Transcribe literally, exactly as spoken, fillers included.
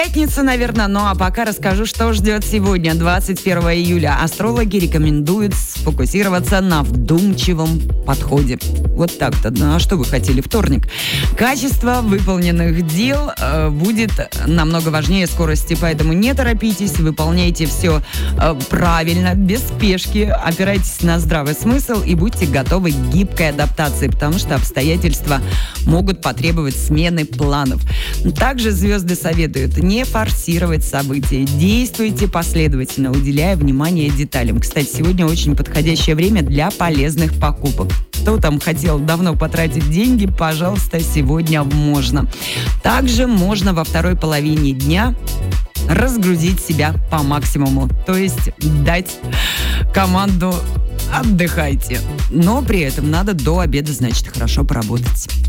Пятница, наверное, ну а пока расскажу, что ждет сегодня, двадцать первого июля. Астрологи рекомендуют сфокусироваться на вдумчивом подходе. Вот так-то. Ну а что вы хотели? Вторник. Качество выполненных дел э, будет намного важнее скорости, поэтому не торопитесь, выполняйте все э, правильно, без спешки, опирайтесь на здравый смысл и будьте готовы к гибкой адаптации, потому что обстоятельства могут потребовать смены планов. Также звезды советуют не форсировать события, действуйте последовательно, уделяя внимание деталям. Кстати, сегодня очень подходящее время для полезных покупок. Кто там хотел давно потратить деньги, пожалуйста, сегодня можно. Также можно во второй половине дня разгрузить себя по максимуму, то есть дать команду «отдыхайте». Но при этом надо до обеда, значит, хорошо поработать.